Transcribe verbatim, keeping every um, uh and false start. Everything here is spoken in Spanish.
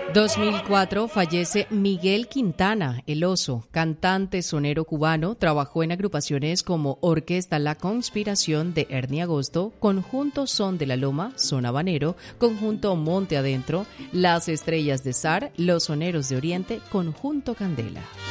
dos mil cuatro fallece Miguel Quintana, el Oso, cantante sonero cubano. Trabajó en agrupaciones como Orquesta La Conspiración de Ernie Agosto, Conjunto Son de la Loma, Son Habanero, Conjunto Monte Adentro, Las Estrellas de Zar, Los Soneros de Oriente, Conjunto Candela.